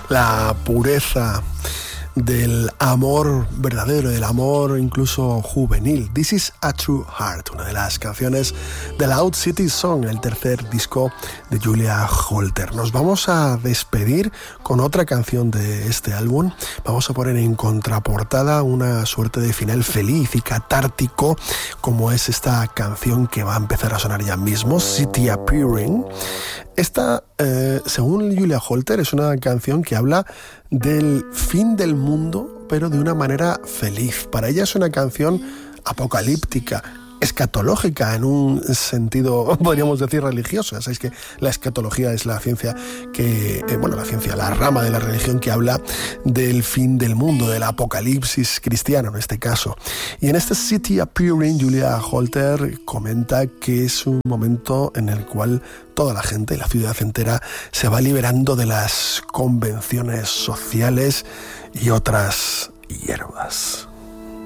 la pureza del amor verdadero, del amor incluso juvenil. This is a True Heart, una de las canciones de Loud City Song, el tercer disco de Julia Holter. Nos vamos a despedir con otra canción de este álbum. Vamos a poner en contraportada una suerte de final feliz y catártico, como es esta canción que va a empezar a sonar ya mismo, City Appearing. Esta, según Julia Holter, es una canción que habla del fin del mundo, pero de una manera feliz. Para ella es una canción apocalíptica, escatológica en un sentido, podríamos decir, religioso. Ya sabéis que la escatología es la ciencia que, la rama de la religión que habla del fin del mundo, del apocalipsis cristiano en este caso. Y en este City Appearing, Julia Holter comenta que es un momento en el cual toda la gente, la ciudad entera, se va liberando de las convenciones sociales y otras hierbas.